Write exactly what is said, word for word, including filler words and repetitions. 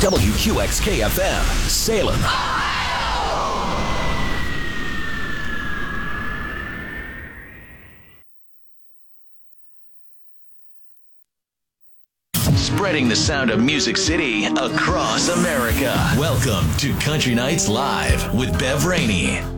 W Q X K F M, Salem. Spreading the sound of Music City across America. Welcome to Country Nights Live with Bev Rainey.